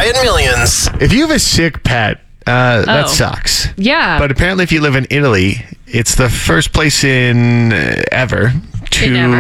in Millions. If you have a sick pet, that sucks. Yeah. But apparently if you live in Italy, it's the first place in ever to